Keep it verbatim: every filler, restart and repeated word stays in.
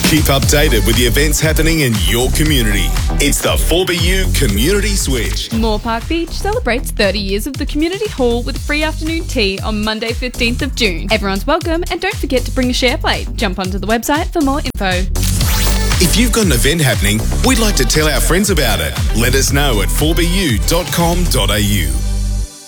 Keep updated with the events happening in your community. It's the four B U Community Switch. Moore Park Beach celebrates thirty years of the community hall with free afternoon tea on Monday fifteenth of June. Everyone's welcome, and don't forget to bring a share plate. Jump onto the website for more info. If you've got an event happening, we'd like to tell our friends about it. Let us know at four b u dot com dot a u.